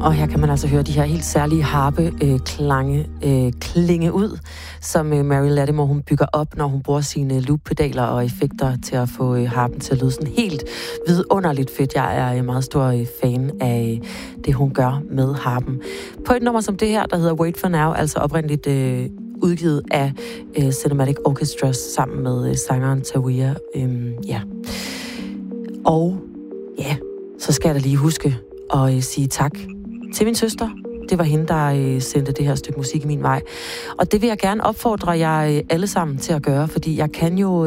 Og her kan man altså høre de her helt særlige harpe-klange klinge ud, som Mary Lattimore hun bygger op, når hun bruger sine loop-pedaler og effekter til at få harpen til at lyde sådan helt vidunderligt fedt. Jeg er meget stor fan af det, hun gør med harpen. På et nummer som det her, der hedder Wait for Now, altså oprindeligt udgivet af Cinematic Orchestra sammen med sangeren Tawia. Og ja, så skal jeg da lige huske at sige tak til min søster. Det var hende, der sendte det her stykke musik i min vej. Og det vil jeg gerne opfordre jer alle sammen til at gøre, fordi jeg kan jo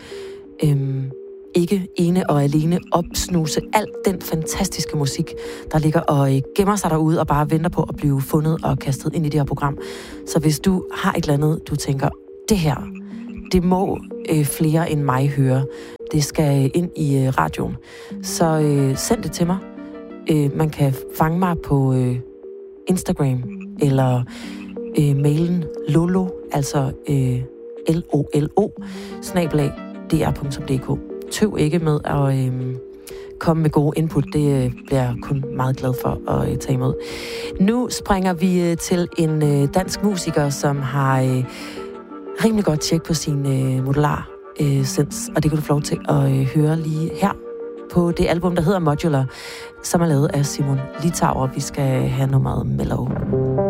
ikke ene og alene opsnuse alt den fantastiske musik, der ligger og gemmer sig derude og bare venter på at blive fundet og kastet ind i det her program. Så hvis du har et eller andet, du tænker, det her, det må flere end mig høre, det skal ind i radioen, så send det til mig. Man kan fange mig på Instagram eller mailen lolo, altså LOLO, @dr.dk. Tøv ikke med at komme med gode input. Det bliver jeg kun meget glad for at tage imod. Nu springer vi til en dansk musiker, som har rimelig godt tjek på sin modular sens, og det kan du få lov til at høre lige her på det album, der hedder Modular, som er lavet af Simon Litauer. Vi skal have nummeret Mellow.